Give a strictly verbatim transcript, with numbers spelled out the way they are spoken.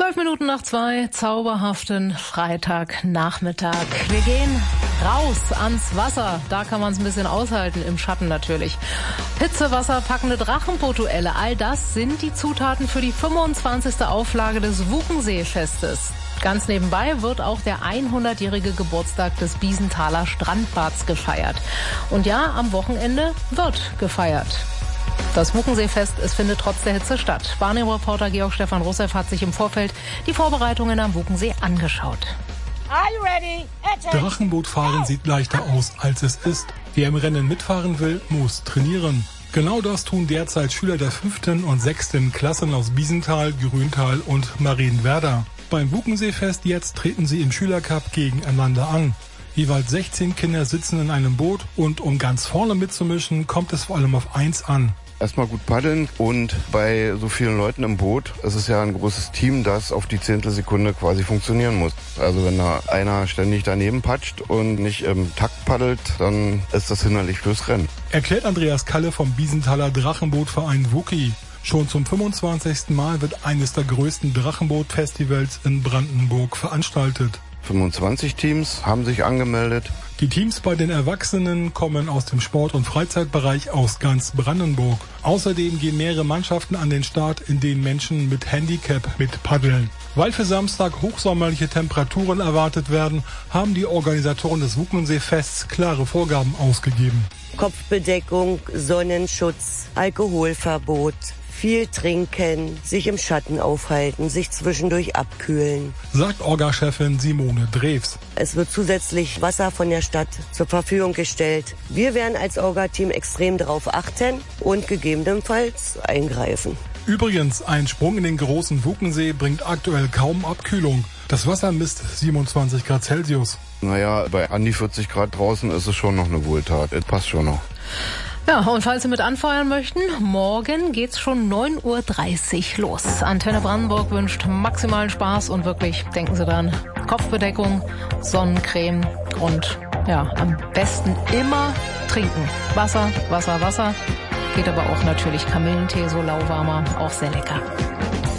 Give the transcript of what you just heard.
Zwölf Minuten nach zwei, zauberhaften Freitagnachmittag. Wir gehen raus ans Wasser. Da kann man es ein bisschen aushalten, im Schatten natürlich. Hitzewasser, packende Drachenbootduelle, all das sind die Zutaten für die fünfundzwanzigste Auflage des Wuchensee-Festes. Ganz nebenbei wird auch der hundertjährige Geburtstag des Biesenthaler Strandbads gefeiert. Und ja, am Wochenende wird gefeiert. Das Wuchensee-Fest, es findet trotz der Hitze statt. Wahrnehmungsreporter Georg Stefan Russeff hat sich im Vorfeld die Vorbereitungen am Wuchensee angeschaut. Are you ready? Drachenbootfahren sieht leichter aus, als es ist. Wer im Rennen mitfahren will, muss trainieren. Genau das tun derzeit Schüler der fünften und sechsten Klassen aus Biesenthal, Grüntal und Marienwerder. Beim Wuchensee-Fest jetzt treten sie im Schülercup gegeneinander an. Jeweils sechzehn Kinder sitzen in einem Boot und um ganz vorne mitzumischen, kommt es vor allem auf eins an. Erstmal gut paddeln und bei so vielen Leuten im Boot, es ist ja ein großes Team, das auf die Zehntelsekunde quasi funktionieren muss. Also wenn da einer ständig daneben patscht und nicht im Takt paddelt, dann ist das hinderlich fürs Rennen. Erklärt Andreas Kalle vom Biesenthaler Drachenbootverein WUKI. Schon zum fünfundzwanzigsten Mal wird eines der größten Drachenboot-Festivals in Brandenburg veranstaltet. fünfundzwanzig Teams haben sich angemeldet. Die Teams bei den Erwachsenen kommen aus dem Sport- und Freizeitbereich aus ganz Brandenburg. Außerdem gehen mehrere Mannschaften an den Start, in denen Menschen mit Handicap mit paddeln. Weil für Samstag hochsommerliche Temperaturen erwartet werden, haben die Organisatoren des Wuchensee-Fests klare Vorgaben ausgegeben. Kopfbedeckung, Sonnenschutz, Alkoholverbot, viel trinken, sich im Schatten aufhalten, sich zwischendurch abkühlen, sagt Orga-Chefin Simone Drews. Es wird zusätzlich Wasser von der Stadt zur Verfügung gestellt. Wir werden als Orga-Team extrem darauf achten und gegebenenfalls eingreifen. Übrigens, ein Sprung in den großen Wuchensee bringt aktuell kaum Abkühlung. Das Wasser misst siebenundzwanzig Grad Celsius. Naja, bei an die vierzig Grad draußen ist es schon noch eine Wohltat. Es passt schon noch. Ja, und falls Sie mit anfeuern möchten, morgen geht's schon neun Uhr dreißig los. Antenne Brandenburg wünscht maximalen Spaß und wirklich, denken Sie dran, Kopfbedeckung, Sonnencreme und ja, am besten immer trinken. Wasser, Wasser, Wasser. Geht aber auch natürlich Kamillentee, so lauwarmer, auch sehr lecker.